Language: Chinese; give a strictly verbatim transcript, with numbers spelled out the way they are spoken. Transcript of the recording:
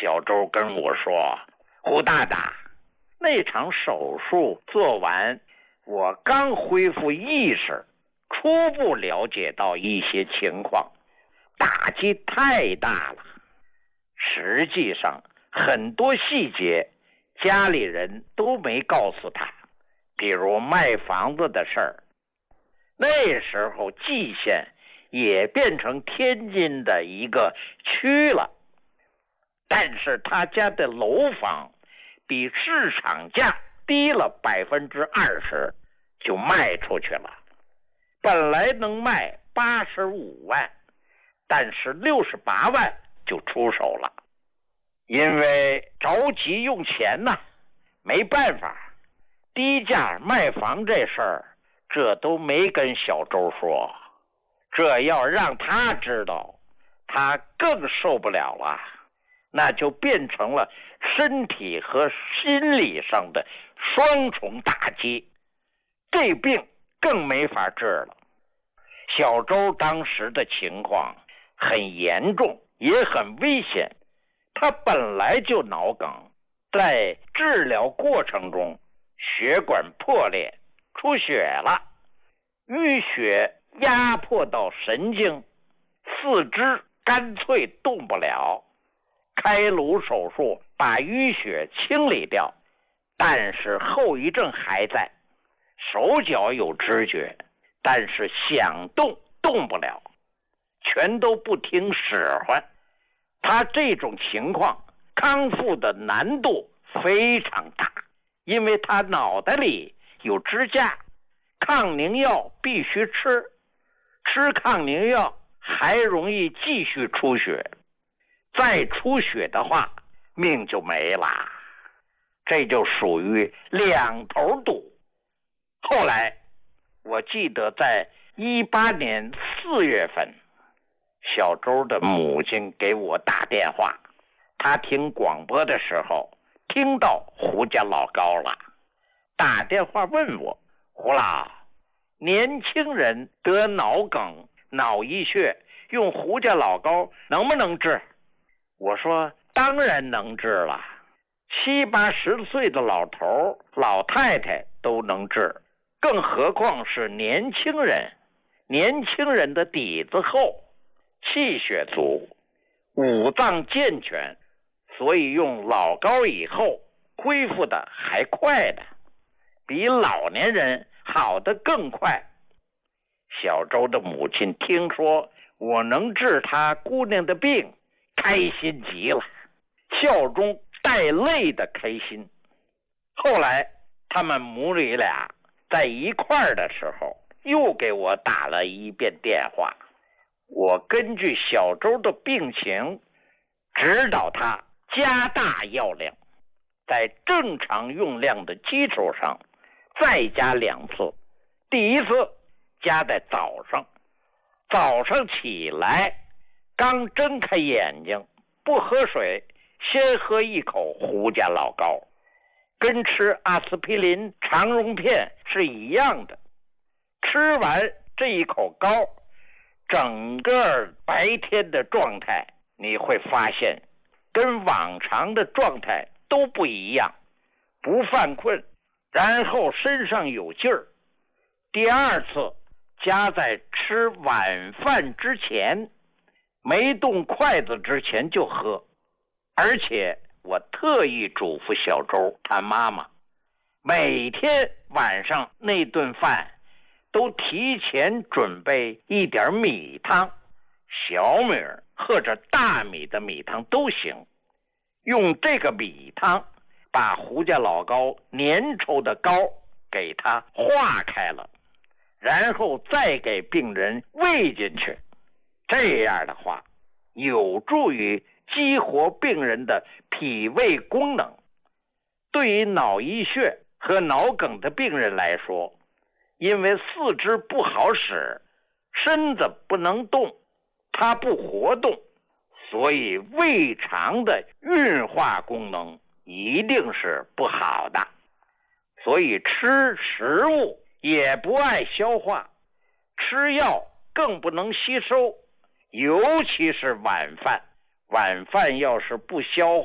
小周跟我说，胡大大，那场手术做完，我刚恢复意识，初步了解到一些情况，打击太大了。实际上很多细节家里人都没告诉他，比如卖房子的事儿。那时候蓟县也变成天津的一个区了，但是他家的楼房比市场价低了百分之二十，就卖出去了。本来能卖八十五万，但是六十八万就出手了。因为着急用钱呐，没办法，低价卖房这事儿，这都没跟小周说。这要让他知道，他更受不了了，那就变成了身体和心理上的双重打击，这病更没法治了。小周当时的情况很严重，也很危险。他本来就脑梗，在治疗过程中血管破裂出血了，淤血压迫到神经，四肢干脆动不了。开颅手术把淤血清理掉，但是后遗症还在，手脚有知觉，但是想动动不了，全都不听使唤。他这种情况康复的难度非常大，因为他脑袋里有支架，抗凝药必须吃，吃抗凝药还容易继续出血，再出血的话命就没了，这就属于两头堵。后来我记得在一八年四月份，小周的母亲给我打电话，她听广播的时候听到胡家老高了，打电话问我，胡老，年轻人得脑梗脑溢血用胡家老高能不能治？我说当然能治了，七八十岁的老头老太太都能治，更何况是年轻人。年轻人的底子厚，气血足，五脏健全，所以用老高以后恢复的还快的，比老年人好的更快。小周的母亲听说我能治她姑娘的病，开心极了，笑中带泪的开心。后来他们母女俩在一块儿的时候，又给我打了一遍电话。我根据小周的病情，指导他加大药量，在正常用量的基础上再加两次。第一次加在早上，早上起来刚睁开眼睛，不喝水，先喝一口胡家老高，跟吃阿司匹林肠溶片是一样的。吃完这一口膏，整个白天的状态你会发现跟往常的状态都不一样，不犯困，然后身上有劲儿。第二次加在吃晚饭之前，没动筷子之前就喝。而且我特意嘱咐小周他妈妈，每天晚上那顿饭都提前准备一点米汤，小米或者大米的米汤都行，用这个米汤把胡家老高粘稠的膏给它化开了，然后再给病人喂进去。这样的话有助于激活病人的脾胃功能。对于脑溢血和脑梗的病人来说，因为四肢不好使，身子不能动，它不活动，所以胃肠的运化功能一定是不好的，所以吃食物也不爱消化，吃药更不能吸收，尤其是晚饭，晚饭要是不消化